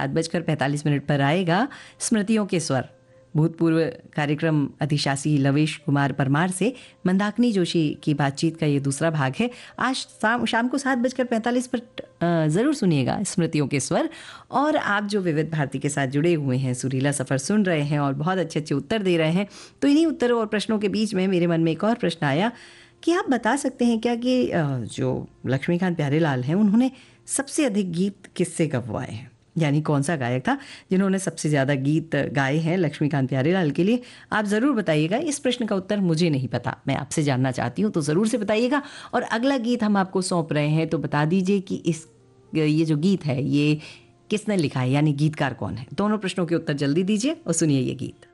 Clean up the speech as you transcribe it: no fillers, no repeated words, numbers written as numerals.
7:45 पर आएगा स्मृतियों के स्वर। भूतपूर्व कार्यक्रम अधिशासी लवेश कुमार परमार से मंदाकिनी जोशी की बातचीत का ये दूसरा भाग है। आज शाम को 7:45 पर ज़रूर सुनिएगा स्मृतियों के स्वर। और आप जो विविध भारती के साथ जुड़े हुए हैं, सुरीला सफ़र सुन रहे हैं और बहुत अच्छे अच्छे उत्तर दे रहे हैं, तो इन्हीं उत्तरों और प्रश्नों के बीच में मेरे मन में एक और प्रश्न आया कि आप बता सकते हैं क्या कि जो लक्ष्मीकांत प्यारेलाल हैं उन्होंने सबसे अधिक गीत किससे गवाए हैं, यानी कौन सा गायक था जिन्होंने सबसे ज़्यादा गीत गाए हैं लक्ष्मीकांत प्यारेलाल के लिए। आप ज़रूर बताइएगा। इस प्रश्न का उत्तर मुझे नहीं पता, मैं आपसे जानना चाहती हूँ, तो ज़रूर से बताइएगा। और अगला गीत हम आपको सौंप रहे हैं, तो बता दीजिए कि ये जो गीत है ये किसने लिखा है, यानी गीतकार कौन है। दोनों प्रश्नों के उत्तर जल्दी दीजिए और सुनिए ये गीत।